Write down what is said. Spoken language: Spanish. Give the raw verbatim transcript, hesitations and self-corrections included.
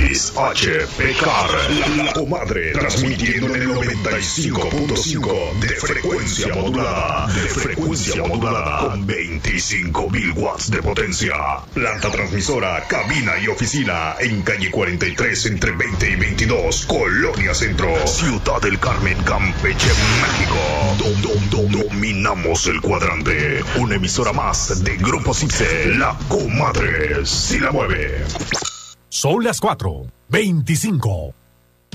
Luis H. Pecar, la, la comadre, transmitiendo en el noventa y cinco punto cinco de frecuencia modulada, de frecuencia modulada, con veinticinco mil watts de potencia. Planta transmisora, cabina y oficina en calle cuarenta y tres entre veinte y veintidós, Colonia Centro, Ciudad del Carmen, Campeche, México. Dom, dom, dom, dominamos el cuadrante. Una emisora más de Grupo Cipse, la comadre si la mueve. Son las cuatro veinticinco.